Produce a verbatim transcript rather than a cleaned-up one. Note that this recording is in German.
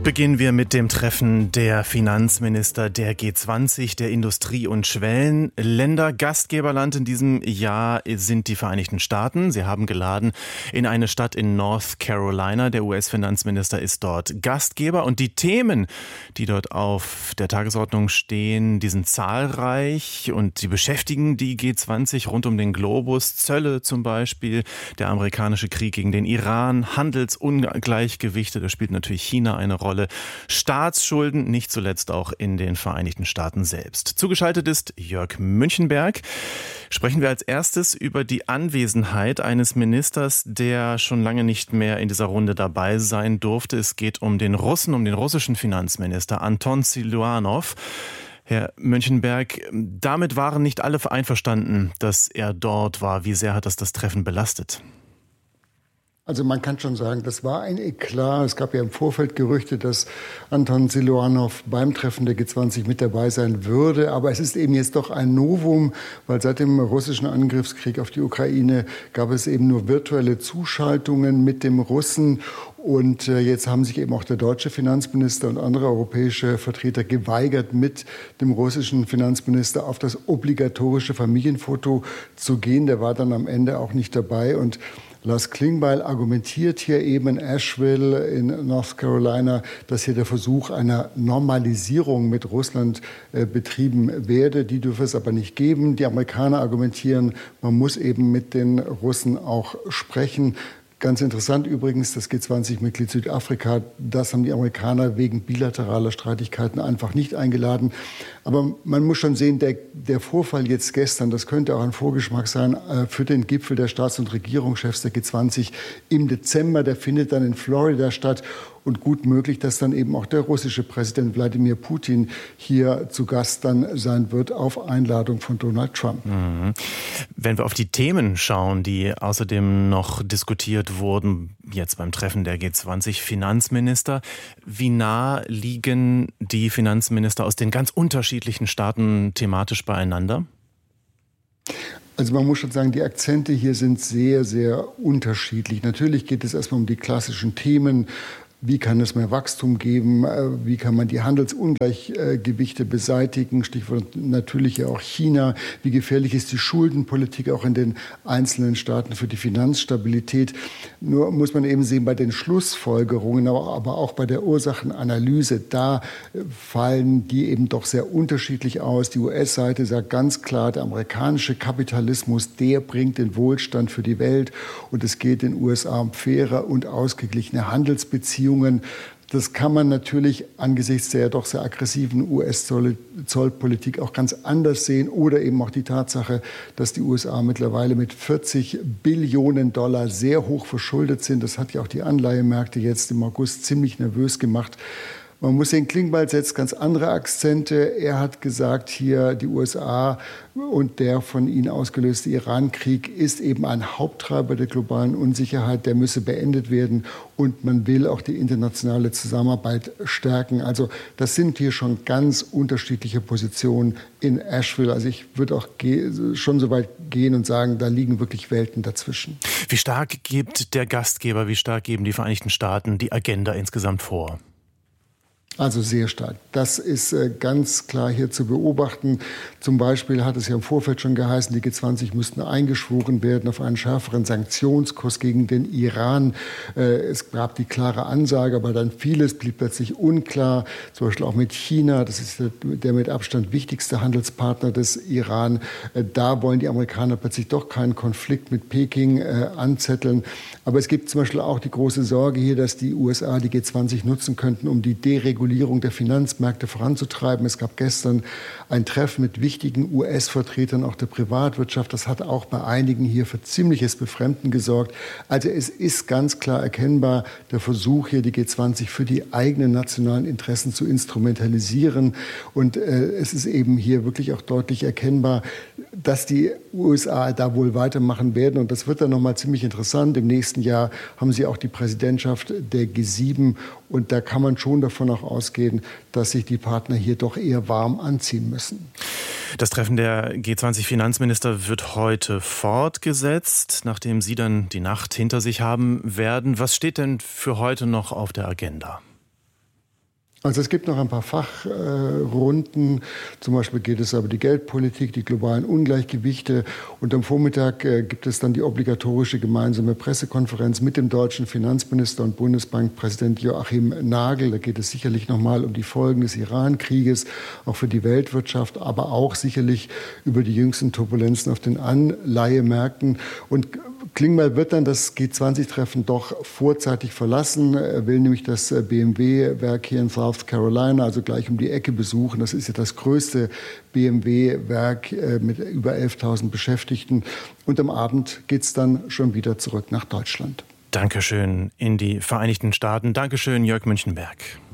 Beginnen wir mit dem Treffen der Finanzminister der G zwanzig, der Industrie- und Schwellenländer. Gastgeberland in diesem Jahr sind die Vereinigten Staaten. Sie haben geladen in eine Stadt in North Carolina. Der U S-Finanzminister ist dort Gastgeber. Und die Themen, die dort auf der Tagesordnung stehen, die sind zahlreich und sie beschäftigen die G zwanzig rund um den Globus. Zölle zum Beispiel, der amerikanische Krieg gegen den Iran, Handelsungleichgewichte, da spielt natürlich China eine Rolle. Staatsschulden, nicht zuletzt auch in den Vereinigten Staaten selbst. Zugeschaltet ist Jörg Münchenberg. Sprechen wir als erstes über die Anwesenheit eines Ministers, der schon lange nicht mehr in dieser Runde dabei sein durfte. Es geht um den Russen, um den russischen Finanzminister Anton Siluanow. Herr Münchenberg, damit waren nicht alle einverstanden, dass er dort war. Wie sehr hat das das Treffen belastet? Also man kann schon sagen, das war ein Eklat. Es gab ja im Vorfeld Gerüchte, dass Anton Siluanow beim Treffen der G zwanzig mit dabei sein würde. Aber es ist eben jetzt doch ein Novum, weil seit dem russischen Angriffskrieg auf die Ukraine gab es eben nur virtuelle Zuschaltungen mit dem Russen. Und jetzt haben sich eben auch der deutsche Finanzminister und andere europäische Vertreter geweigert, mit dem russischen Finanzminister auf das obligatorische Familienfoto zu gehen. Der war dann am Ende auch nicht dabei. Und Lars Klingbeil argumentiert hier eben in Asheville in North Carolina, dass hier der Versuch einer Normalisierung mit Russland äh, betrieben werde. Die dürfe es aber nicht geben. Die Amerikaner argumentieren, man muss eben mit den Russen auch sprechen. Ganz interessant übrigens, das G zwanzig-Mitglied Südafrika, das haben die Amerikaner wegen bilateraler Streitigkeiten einfach nicht eingeladen. Aber man muss schon sehen, der, der Vorfall jetzt gestern, das könnte auch ein Vorgeschmack sein äh, für den Gipfel der Staats- und Regierungschefs der G zwanzig im Dezember. Der findet dann in Florida statt. Und gut möglich, dass dann eben auch der russische Präsident Wladimir Putin hier zu Gast dann sein wird auf Einladung von Donald Trump. Mhm. Wenn wir auf die Themen schauen, die außerdem noch diskutiert wurden, jetzt beim Treffen der G zwanzig Finanzminister, wie nah liegen die Finanzminister aus den ganz unterschiedlichen Staaten thematisch beieinander? Also man muss schon sagen, die Akzente hier sind sehr, sehr unterschiedlich. Natürlich geht es erstmal um die klassischen Themen. Wie kann es mehr Wachstum geben? Wie kann man die Handelsungleichgewichte beseitigen? Stichwort natürlich ja auch China. Wie gefährlich ist die Schuldenpolitik auch in den einzelnen Staaten für die Finanzstabilität? Nur muss man eben sehen, bei den Schlussfolgerungen, aber auch bei der Ursachenanalyse, da fallen die eben doch sehr unterschiedlich aus. Die U S-Seite sagt ganz klar, der amerikanische Kapitalismus, der bringt den Wohlstand für die Welt. Und es geht den U S A um faire und ausgeglichene Handelsbeziehungen. Das kann man natürlich angesichts der doch sehr aggressiven U S-Zollpolitik auch ganz anders sehen. Oder eben auch die Tatsache, dass die U S A mittlerweile mit vierzig Billionen Dollar sehr hoch verschuldet sind. Das hat ja auch die Anleihemärkte jetzt im August ziemlich nervös gemacht. Man muss sehen, Klingbeil setzt ganz andere Akzente. Er hat gesagt, hier die U S A und der von ihnen ausgelöste Iran-Krieg ist eben ein Haupttreiber der globalen Unsicherheit. Der müsse beendet werden und man will auch die internationale Zusammenarbeit stärken. Also das sind hier schon ganz unterschiedliche Positionen in Asheville. Also ich würde auch schon so weit gehen und sagen, da liegen wirklich Welten dazwischen. Wie stark gibt der Gastgeber, wie stark geben die Vereinigten Staaten die Agenda insgesamt vor? Also sehr stark. Das ist äh, ganz klar hier zu beobachten. Zum Beispiel hat es ja im Vorfeld schon geheißen, die G zwanzig müssten eingeschworen werden auf einen schärferen Sanktionskurs gegen den Iran. Äh, es gab die klare Ansage, aber dann vieles blieb plötzlich unklar. Zum Beispiel auch mit China, das ist der, der mit Abstand wichtigste Handelspartner des Iran. Äh, da wollen die Amerikaner plötzlich doch keinen Konflikt mit Peking äh, anzetteln. Aber es gibt zum Beispiel auch die große Sorge hier, dass die U S A die G zwanzig nutzen könnten, um die Deregulierung der Finanzmärkte voranzutreiben. Es gab gestern ein Treffen mit wichtigen U S-Vertretern auch der Privatwirtschaft. Das hat auch bei einigen hier für ziemliches Befremden gesorgt. Also es ist ganz klar erkennbar, der Versuch hier, die G zwanzig für die eigenen nationalen Interessen zu instrumentalisieren. Und äh, es ist eben hier wirklich auch deutlich erkennbar, dass die U S A da wohl weitermachen werden. Und das wird dann nochmal ziemlich interessant. Im nächsten Jahr haben sie auch die Präsidentschaft der G sieben. Und da kann man schon davon auch ausgehen, dass sich die Partner hier doch eher warm anziehen müssen. Das Treffen der G zwanzig Finanzminister wird heute fortgesetzt, nachdem Sie dann die Nacht hinter sich haben werden. Was steht denn für heute noch auf der Agenda? Also es gibt noch ein paar Fachrunden. Äh, Zum Beispiel geht es über die Geldpolitik, die globalen Ungleichgewichte. Und am Vormittag äh, gibt es dann die obligatorische gemeinsame Pressekonferenz mit dem deutschen Finanzminister und Bundesbankpräsident Joachim Nagel. Da geht es sicherlich nochmal um die Folgen des Iran-Krieges, auch für die Weltwirtschaft, aber auch sicherlich über die jüngsten Turbulenzen auf den Anleihemärkten. Und Klingbeil wird dann das G zwanzig Treffen doch vorzeitig verlassen. Er will nämlich das B M W-Werk hier in South Carolina, also gleich um die Ecke, besuchen. Das ist ja das größte B M W-Werk mit über elftausend Beschäftigten. Und am Abend geht es dann schon wieder zurück nach Deutschland. Dankeschön in die Vereinigten Staaten. Dankeschön, Jörg Münchenberg.